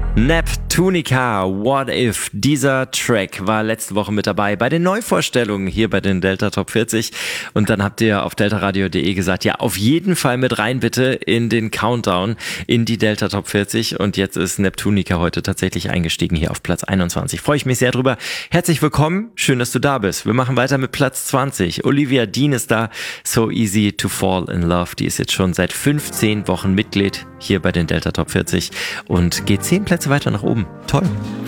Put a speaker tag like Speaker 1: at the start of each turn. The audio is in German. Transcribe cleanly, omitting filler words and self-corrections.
Speaker 1: Neptunica, What If? Dieser Track war letzte Woche mit dabei bei den Neuvorstellungen hier bei den Delta Top 40 und dann habt ihr auf deltaradio.de gesagt, ja, auf jeden Fall mit rein bitte in den Countdown in die Delta Top 40 und jetzt ist Neptunica heute tatsächlich eingestiegen hier auf Platz 21. Freue ich mich sehr drüber. Herzlich willkommen, schön, dass du da bist. Wir machen weiter mit Platz 20. Olivia Dean ist da, So Easy to Fall in Love. Die ist jetzt schon seit 15 Wochen Mitglied hier bei den Delta Top 40 und geht 10 Plätze weiter nach oben. Toll.